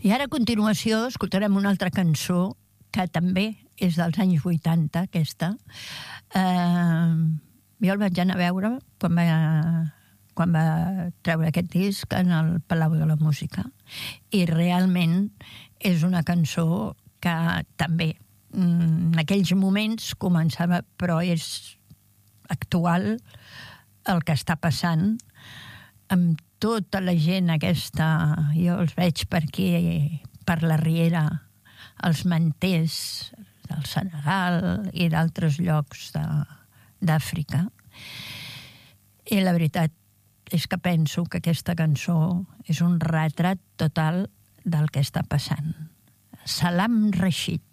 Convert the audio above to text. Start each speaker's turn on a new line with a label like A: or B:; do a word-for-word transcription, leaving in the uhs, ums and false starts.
A: I ara a continuació escoltarem una altra cançó que també és dels anys vuitanta, aquesta. Eh, jo el vaig anar a veure quan va, quan va treure aquest disc en el Palau de la Música. I realment és una cançó que també en aquells moments començava, però és actual el que està passant amb tota la gent aquesta, jo els veig per aquí, per la Riera, els manters del Senegal i d'altres llocs d'Àfrica. I la veritat és que penso que aquesta cançó és un retrat total del que està passant. Salam Rashid.